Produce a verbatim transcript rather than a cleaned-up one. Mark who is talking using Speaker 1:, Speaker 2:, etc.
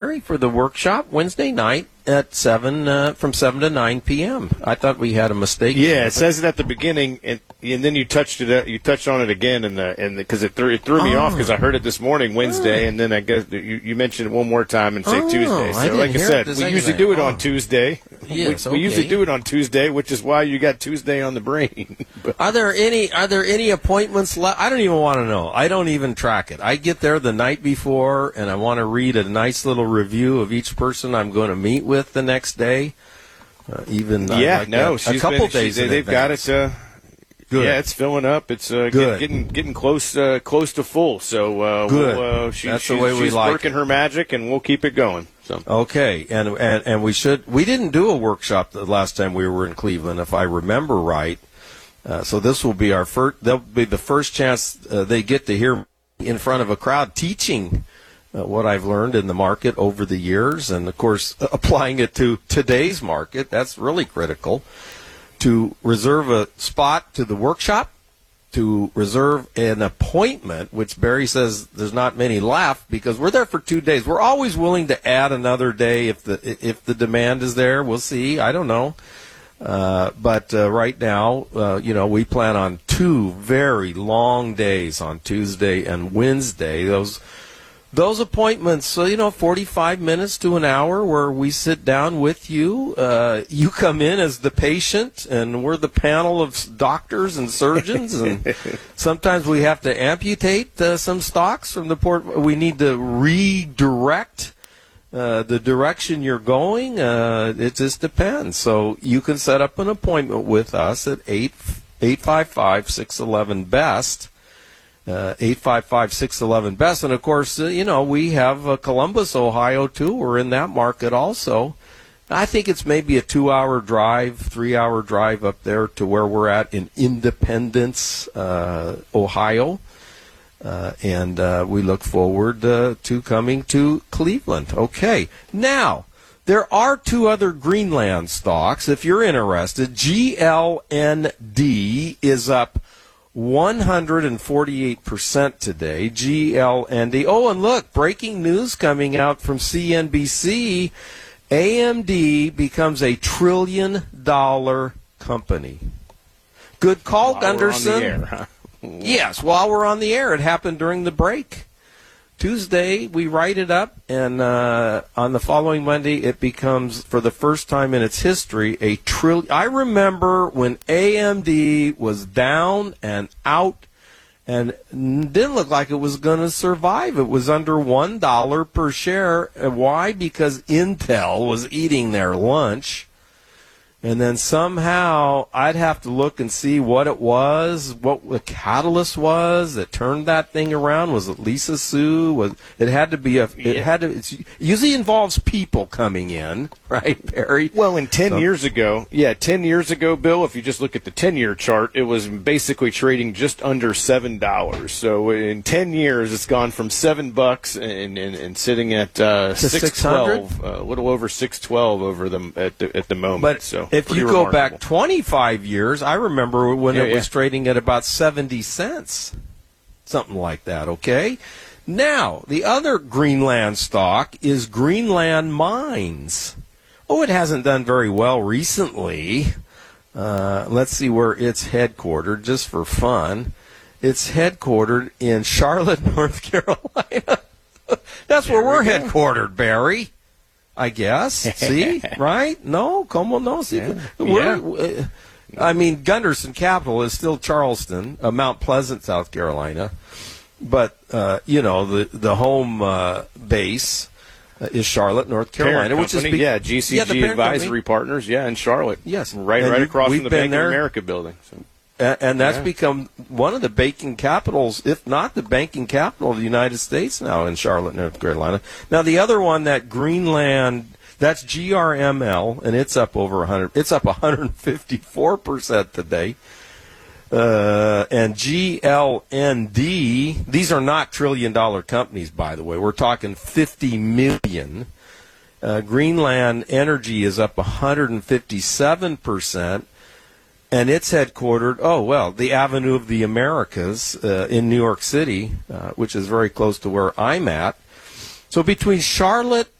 Speaker 1: Barry, for the workshop Wednesday night at seven uh, from seven to nine p.m. I thought we had a mistake.
Speaker 2: Yeah, it says it at the beginning, and, and then you touched it. You touched on it again, and the and because it threw it threw me
Speaker 1: oh.
Speaker 2: off because I heard it this morning, Wednesday, oh. and then I guess you, you mentioned it one more time and say
Speaker 1: oh,
Speaker 2: Tuesday. So,
Speaker 1: I
Speaker 2: like I said, we usually do it
Speaker 1: oh.
Speaker 2: on Tuesday.
Speaker 1: Yes,
Speaker 2: we,
Speaker 1: okay.
Speaker 2: we usually do it on Tuesday, which is why you got Tuesday on the brain.
Speaker 1: Are there any Are there any appointments left? I don't even want to know. I don't even track it. I get there the night before, and I want to read a nice little review of each person I'm going to meet with the next day. Uh, even
Speaker 2: yeah,
Speaker 1: like
Speaker 2: no,
Speaker 1: a,
Speaker 2: she's
Speaker 1: a couple
Speaker 2: been,
Speaker 1: days.
Speaker 2: She's, they've
Speaker 1: advance.
Speaker 2: got it. Uh,
Speaker 1: Good.
Speaker 2: Yeah, it's filling up. It's uh,
Speaker 1: Good.
Speaker 2: Get, getting getting close uh, close to full. So uh,
Speaker 1: Good.
Speaker 2: We'll, uh, she,
Speaker 1: That's
Speaker 2: she's,
Speaker 1: the way we
Speaker 2: she's
Speaker 1: like
Speaker 2: working
Speaker 1: it.
Speaker 2: her magic, and we'll keep it going. So
Speaker 1: okay, and, and and we should. We didn't do a workshop the last time we were in Cleveland, if I remember right. Uh, so this will be our first. That'll be the first chance uh, they get to hear in front of a crowd teaching uh, what I've learned in the market over the years, and of course applying it to today's market. That's really critical. To reserve a spot to the workshop, to reserve an appointment, which Barry says there's not many left because we're there for two days. We're always willing to add another day if the if the demand is there. We'll see. I don't know. Uh, but uh, right now, uh, you know, we plan on two very long days on Tuesday and Wednesday. Those Those appointments, so, you know, forty-five minutes to an hour where we sit down with you. Uh, you come in as the patient, and we're the panel of doctors and surgeons. And sometimes we have to amputate uh, some stocks from the port. We need to redirect uh, the direction you're going. Uh, it just depends. So you can set up an appointment with us at eight five five, six one one, B E S T. Uh, eight five five, six one one, B E S T. And, of course, uh, you know, we have uh, Columbus, Ohio, too. We're in that market also. I think it's maybe a two-hour drive, three-hour drive up there to where we're at in Independence, uh, Ohio. Uh, and uh, we look forward uh, to coming to Cleveland. Okay. Now, there are two other Greenland stocks. If you're interested, G L N D is up one hundred forty-eight percent today. G L N D. Oh, and look, breaking news coming out from C N B C. A M D becomes a trillion dollar company. Good call,
Speaker 2: while
Speaker 1: Gunderson.
Speaker 2: We're on the air, huh?
Speaker 1: Yes, while we're on the air. It happened during the break. Tuesday, we write it up, and uh, on the following Monday, it becomes, for the first time in its history, a trillion. I remember when A M D was down and out and didn't look like it was going to survive. It was under one dollar per share. Why? Because Intel was eating their lunch. And then somehow I'd have to look and see what it was, what the catalyst was that turned that thing around. Was it Lisa Su? Was it had to be a? It
Speaker 2: yeah.
Speaker 1: had to. It's, it usually involves people coming in, right, Barry?
Speaker 2: Well, in ten
Speaker 1: so,
Speaker 2: years ago, yeah, ten years ago, Bill. If you just look at the ten-year chart, it was basically trading just under seven dollars. So in ten years, it's gone from seven bucks and and, and sitting at uh, six twelve, uh, a little over six twelve over them at the at the moment.
Speaker 1: But
Speaker 2: so.
Speaker 1: If
Speaker 2: Pretty
Speaker 1: you go
Speaker 2: remarkable.
Speaker 1: back twenty-five years, I remember when
Speaker 2: yeah,
Speaker 1: it was
Speaker 2: yeah.
Speaker 1: trading at about seventy cents, something like that, okay? Now, the other Greenland stock is Greenland Mines. Oh, it hasn't done very well recently. Uh, let's see where it's headquartered, just for fun. It's headquartered in Charlotte, North Carolina. That's
Speaker 2: there
Speaker 1: where we're
Speaker 2: we
Speaker 1: headquartered, Barry. I guess. See? Right? No? Como no? See?
Speaker 2: Yeah.
Speaker 1: We're, uh, I mean, Gunderson Capital is still Charleston, uh, Mount Pleasant, South Carolina. But, uh, you know, the, the home uh, base uh, is Charlotte, North Carolina.
Speaker 2: Parent
Speaker 1: which is
Speaker 2: company,
Speaker 1: be-
Speaker 2: yeah, G C G
Speaker 1: yeah, the parent
Speaker 2: Advisory
Speaker 1: company.
Speaker 2: Partners, yeah, in Charlotte.
Speaker 1: Yes.
Speaker 2: Right,
Speaker 1: And
Speaker 2: right
Speaker 1: you-
Speaker 2: across
Speaker 1: we've
Speaker 2: from the
Speaker 1: been
Speaker 2: Bank
Speaker 1: there.
Speaker 2: of America building. So.
Speaker 1: And, and that's
Speaker 2: Yeah.
Speaker 1: become one of the banking capitals, if not the banking capital of the United States now in Charlotte, North Carolina. Now, the other one, that Greenland, that's G R M L, and it's up over one hundred. It's up one hundred fifty-four percent today. Uh, and G L N D, these are not trillion-dollar companies, by the way. We're talking fifty million. Uh, Greenland Energy is up one hundred fifty-seven percent. And it's headquartered, oh, well, the Avenue of the Americas uh, in New York City, uh, which is very close to where I'm at. So between Charlotte